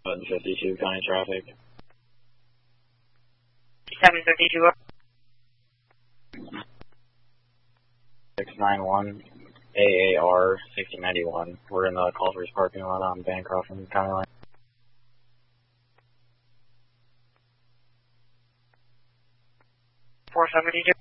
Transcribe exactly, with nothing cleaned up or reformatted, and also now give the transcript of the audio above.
seven fifty-two county traffic. seven fifty-two. six nine one A A R sixty ninety-one. We're in the Culver's parking lot on Bancroft and County Line. four seventy-two.